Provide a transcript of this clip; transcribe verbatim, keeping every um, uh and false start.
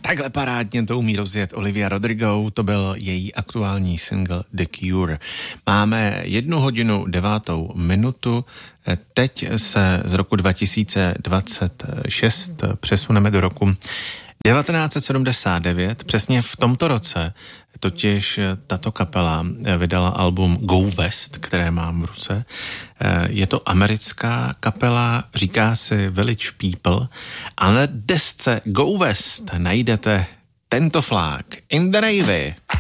takhle parádně to umí rozjet Olivia Rodrigo, to byl její aktuální single The Cure. Máme jednu hodinu devátou minutu, teď se z roku dva tisíce dvacet šest přesuneme do roku devatenáct set sedmdesát devět, přesně v tomto roce totiž tato kapela vydala album Go West, které mám v ruce. Je to americká kapela, říká si Village People a na desce Go West najdete tento flák In the Navy.